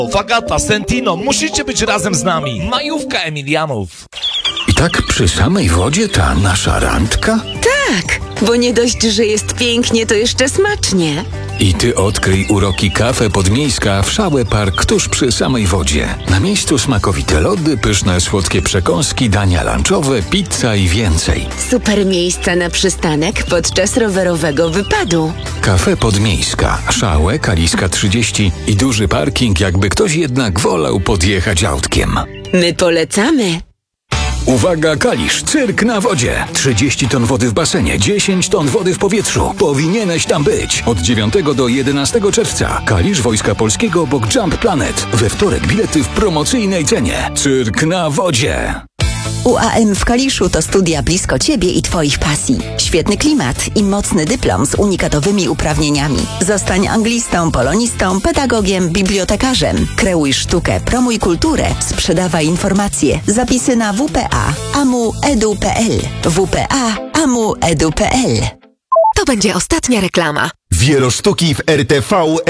Fagata, Sentino, musicie być razem z nami. Majówka Emilianów. I tak przy samej wodzie ta nasza randka? Tak, bo nie dość, że jest pięknie, to jeszcze smacznie. I ty odkryj uroki Cafe Podmiejska w Szałę Park tuż przy samej wodzie. Na miejscu smakowite lody, pyszne słodkie przekąski, dania lunchowe, pizza i więcej. Super miejsca na przystanek podczas rowerowego wypadu. Cafe Podmiejska, Szałę, Kaliska 30 i duży parking, jakby ktoś jednak wolał podjechać autkiem. My polecamy. Uwaga, Kalisz, cyrk na wodzie. 30 ton wody w basenie, 10 ton wody w powietrzu. Powinieneś tam być. Od 9 do 11 czerwca. Kalisz Wojska Polskiego obok Jump Planet. We wtorek bilety w promocyjnej cenie. Cyrk na wodzie. UAM w Kaliszu to studia blisko Ciebie i Twoich pasji. Świetny klimat i mocny dyplom z unikatowymi uprawnieniami. Zostań anglistą, polonistą, pedagogiem, bibliotekarzem. Kreuj sztukę, promuj kulturę, sprzedawaj informacje. Zapisy na WPA amu.edu.pl. WPA amu.edu.pl. To będzie ostatnia reklama. Wielosztuki w RTV